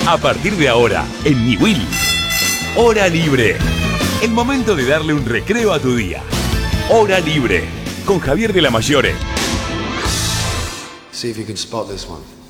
A partir de ahora, en Niwil, Hora Libre. El momento de darle un recreo a tu día. Hora Libre, con Javier de la Mayore. See if you can spot this one.